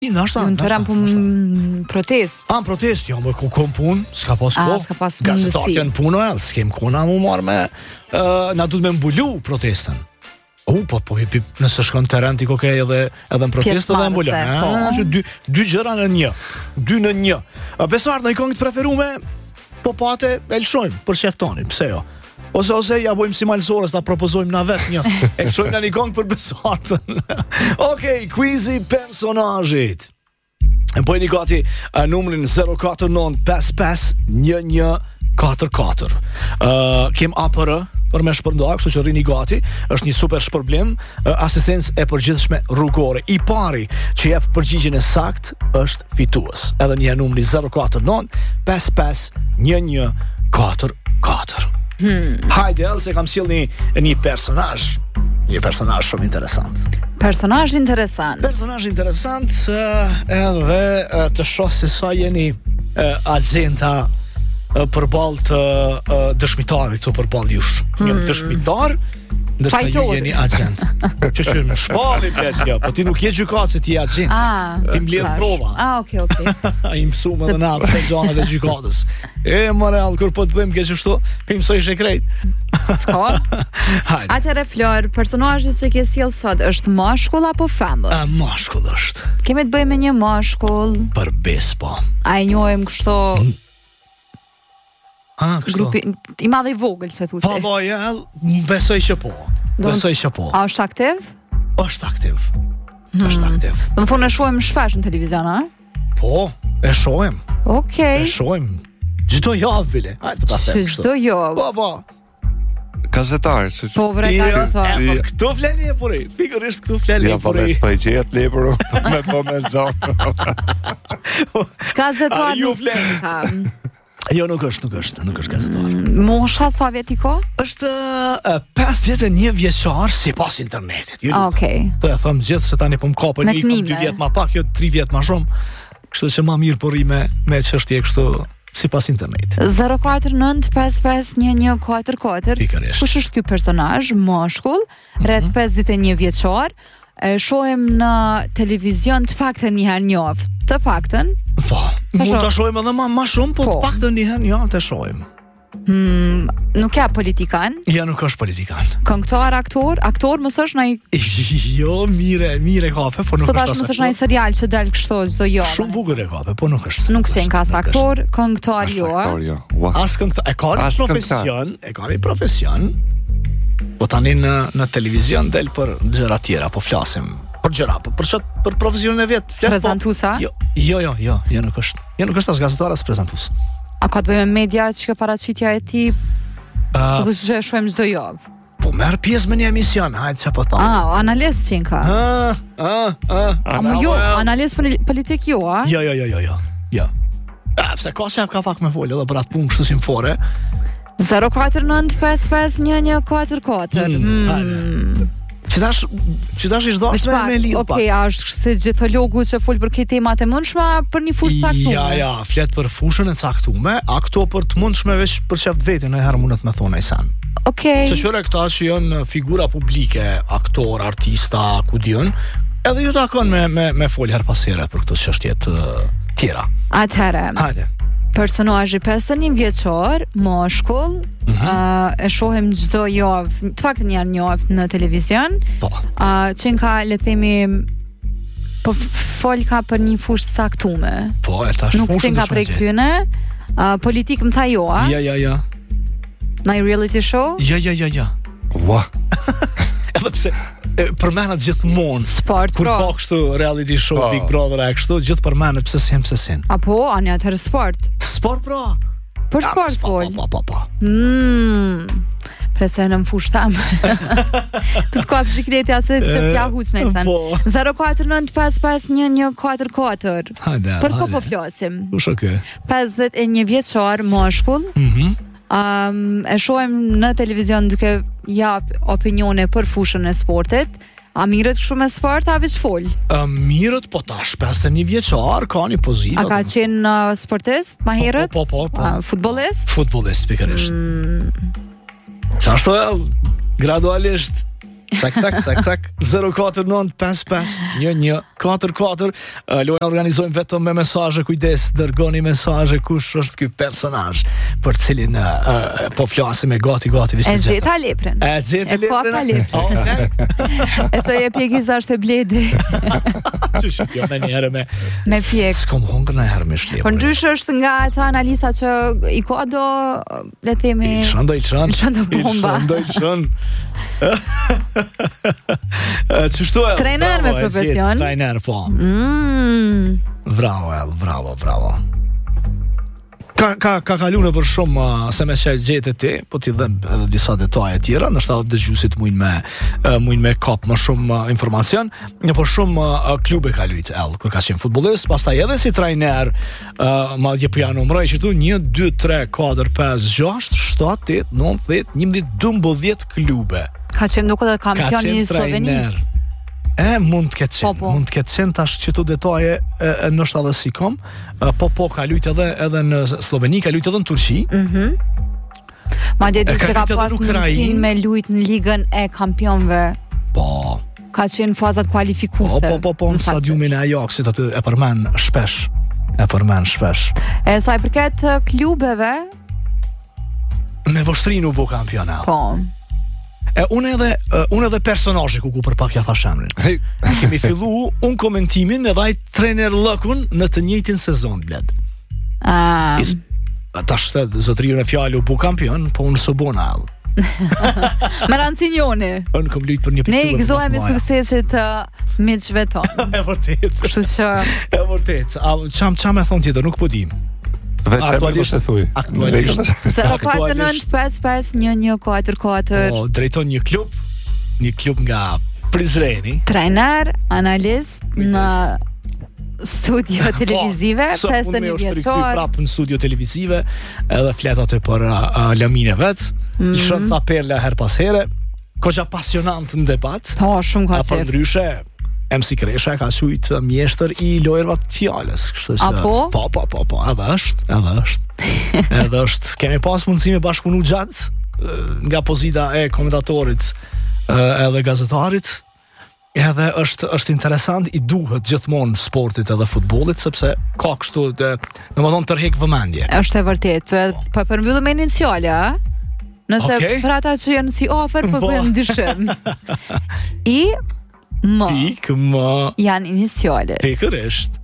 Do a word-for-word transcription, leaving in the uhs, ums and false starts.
I nashta. Unë të ram po protest. Ah, protest, jo, më ku kom punë, s'ka pas Ah, kohë. s'ka pas Gazetarët mundësi. janë punë, edhe s'kem kohë na mu marrë me uh, na duhet me mbulu protestën. U, po, po, pi, nëse shkon terren ti kokej edhe edhe në protestë edhe mbulon. Pjesëmarrëse, po. Ah, që dy dy gjëra në një. Dy në një. A besuar në këngë të preferume, po pate e lëshojmë për sheftonin, pse jo? Ose ose ja bojmë si malsorës, ta propozojmë na vetë një. E lëshojmë në një këngë për besuartën. Okej, quizi personazhit. E pojni gati uh, numrin zero katër nënt pesë pesë një një katër katër. Uh, kem A P R për me shpërnda, kështu që rrini gati, është një super shpërblim, uh, asistencë e përgjithshme rrugore. I pari që jep përgjigjen e sakt është fitues. Edhe një numri zero katër nënt pesë pesë një një katër katër. Hmm. Hajde, edhe se kam sjell një, një personazh, një personazh shumë interesant. Personazh interesant. Personazh interesant uh, edhe uh, të shoh se sa jeni uh, agenta uh, përballë të uh, dëshmitarit, so përballë jush. Hmm. Një dëshmitar, ndërsa ju jeni agent. Që që më shpalli blet kjo, po ti nuk je gjykat se ti je agent. Ah, ti mbledh prova. Ah, okay, okay. I mësuam edhe na për gjanat e gjykatës. E moral kur po të bëjmë kjo kështu, i mësoj shekret. S'ka. Atëre Flor, personazhi që ke sjell sot është mashkull apo femër? A mashkull është. Kemi të bëjmë me një mashkull. Për bes po. A e njohim kështu? Ah, kështu. Grupi i madh i vogël, se thotë. Po, po, ja, besoj që po. Besoj që po. A është aktiv? Është aktiv. Hmm. Është aktiv. Do të thonë e shohim shpesh në televizion, a? Po, e shohim. Okej. E shohim. Çdo javë bile. Hajde po ta them kështu. Çdo javë. Po, po. Gazetar, që... Po vre gazetar. Po këtu flali e puri. Pikërisht këtu flali e puri. Ja, po me spajgjet lepër, me po me zonë. Gazetar nuk ka. Jo, nuk është, nuk është, nuk është gazetar. Mm, mosha sa vjet i ka? Është uh, pesëdhjetë e një vjeçar sipas internetit. Okej. Okay. Po e them gjithë se tani po më kapën një dy vjet më pak, jo tri vjet më shumë. Kështu që më mirë po rri me me çështje kështu sipas internetit. zero katër nënt pesë pesë një një katër katër. Kush është ky personazh, mashkull, rreth mm-hmm. pesëdhjetë e një vjeçar? E shohim në televizion të paktën një herë në javë. Të paktën. Po, mund ta shohim edhe më më shumë, po, po. Të paktën një herë në javë të shohim. Hmm, nuk ka politikan? Ja, nuk është politikan. Këngëtar, aktor, aktor mos është ndaj. Jo, mire, mire kafe, po nuk so është. Sot mos është ndaj serial që dal kështu çdo javë. Shumë bukur e kafe, po nuk është. Nuk qen kas aktor, këngëtar jo. Aktor jo. Wow. As këngëtar, e ka një profesion, e ka një profesion. Po tani në në televizion del për gjëra tjera, po flasim për gjëra, po për çat për profesionin e vet, flas. Prezantuesa? Jo, jo, jo, jo, jo nuk është. Jo nuk është as gazetar as prezantues. A ka të bëjë me media që paraqitja e tij? Po do të shohim çdo javë. Po merr pjesë me një emision, hajde çfarë po them. Ah, analist çinka. Ah, ah, ah. Ama jo, analist politik jo, a? Jo, jo, jo, jo, jo. Jo. Ah, pse ka se ka pak me folë edhe për atë punë kështu si më fore. zero katër nënt pesë pesë një një katër katër. Që dash, që dash i zgdosh me me lidh pak. Okej, a është se gjithologu që fol për këtë temat e mundshme për një fushë caktuar? Ja, ja, flet për fushën e caktuar, a këto për të mundshme veç për çeft veten, ndonjëherë mundet me thonë ai san. Okej. Se çore këta që janë figura publike, aktor, artista, ku diun, edhe ju takon me me me fol her pas here për këto çështje të tjera. Atëherë. Hajde. Personazhi pesëdhjetë e një vjeçar, mashkull, mm-hmm. uh, e shohim çdo javë, të paktën një herë në javë në televizion. Po. Uh, që ka le të themi po fol ka për një fushë të caktuar. Po, e tash fushën. Nuk që ka prej këtyne. Uh, politik më tha jo, a? Ja, ja, ja. Në reality show? Ja, ja, ja, ja. Ua. Edhe pse përmendet gjithmonë. Sport, kur pro. Kur ka kështu reality show, oh. Big Brother, e kështu, gjithë përmendet pse sem pse sin. Apo, anë atëherë sport. Sport, pro. Për sport, fol. Po, po, po. Mmm. Prese në më fush tam. Tu të ka bicikletja se që pja huq në i sen. zero katër nënt pesë pesë një një katër katër. Hajde, për ko po flasim? Kush o kë? pesëdhjetë e një vjeçar, mashkull. Mhm. Um, e shohem në televizion duke jap opinione për fushën e sportit. A mirët kështu me sport, a veç fol? A mirët, po tash pesëdhjetë e një vjeçar, ka një pozitë. A ka qenë uh, sportist, ma herët? Po, po, po. po. Uh, futbolist? Futbolist, pikërisht. Mm. Qashtu e, gradualisht. Tak, tak, tak, tak. zero katër nënt pesë pesë një një katër katër. Lojën organizojmë vetëm me mesazhe, kujdes, dërgoni mesazhe kush është ky personazh për cilin uh, uh, po flasim me gati gati E gjeta lepren. E gjeta lepren. E so e pjekës është e bledi. Çu shikoj me një herë me me pjek. S'kom hongër në herë me shlep. Po ndrysh është nga ata analisa që i ka do le të themi Il shëndo, il shëndo. Il shëndo bomba. Il shëndo, il shëndo. Qështu e? Trener me profesion. Trener, po. Mm. Bravo, El, bravo, bravo. Ka, ka, ka kalu në për shumë uh, se me që gjetë ti, po t'i dhem edhe disa detaje tjera, nështë edhe dëgjusit mujnë me, uh, mujnë me kap më shumë uh, informacion, në për shumë uh, klube ka lujt El, kur ka qenë futbolist, pastaj edhe si trajner, uh, ma dje për janë umroj që tu, një, dy, tre, katër, pesë, gjasht, shtatë, tetë, nëntë, dhjetë, njëmbëdhjetë, dëmbëdhjetë klube. Ka qenë duke dhe kampioni i Slovenisë. E, mund të ketë qenë, po, po. mund të ketë qenë tash që të detaje e, e, nështë edhe si kom, e, po po ka lujtë edhe, edhe në Sloveni, ka lujtë edhe në Turqi. Mhm. Ma dhe di që ka pas mundësin me lujtë në ligën e kampionve. Po. Ka qenë fazat kualifikuse. Po, po, po, po, në stadiumin e Ajaxit aty e përmen shpesh. E përmen shpesh. E sa i përket klubeve? Me Voshtrinu bu kampionat. Po. E unë edhe uh, unë edhe personazhi ku ku për pak ja thash emrin. Hey. Kemi fillu unë komentimin edhe ai trener lëkun në të njëjtin sezon bled. Ah. Is, tash të zotëriun e fjalë u bu kampion, po unë së bona all. Marancinjoni. Unë kom lujt për një Ne i gëzohemi suksesit të uh, miqve tonë. E vërtet. Kështu që e vërtet. A çam çam e thon tjetër, nuk po di. Veç aktualisht e thuj. Aktualisht. zero katër nënt pesë pesë një një katër katër. Po, drejton një klub, një klub nga Prizreni. Trener, analist në studio televizive, pesëdhjetë e një vjeçor. Prapë në studio televizive, edhe flet aty për uh, Lamine vet. Mm. I shën ca perla her pas here. Koqa pasionant në debat. Po, shumë ka qef. Apo ndryshe M C Kresha ka qujt mjeshtër i lojërva të fjales. Kështu që Apo? Po, po, po, po, edhe është, edhe është. Edhe është. Kemi pas mundësi me bashkëpunu gjatë nga pozita e komentatorit edhe gazetarit. Edhe është është interesant, i duhet gjithmonë sportit edhe futbollit sepse ka kështu të, domethënë tërheq vëmendje. Është e vërtetë. Po përmbyllim me iniciale, a? Nëse okay. Për ata që janë si ofër, po bëjmë dyshim. I M Pik, më janë iniciale. Pikërisht.